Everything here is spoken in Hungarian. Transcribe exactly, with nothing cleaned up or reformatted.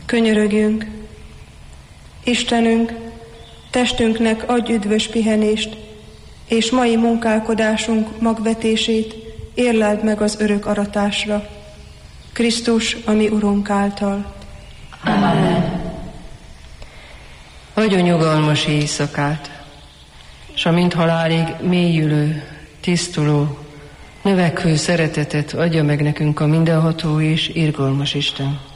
Könyörögjünk. Istenünk, testünknek adj üdvös pihenést, és mai munkálkodásunk magvetését érleld meg az örök aratásra. Krisztus, a mi Urunk által. Amen. Adjon nyugalmas éjszakát, s a mint halálig mélyülő, tisztuló, növekvő szeretetet adja meg nekünk a mindenható és irgalmas Isten.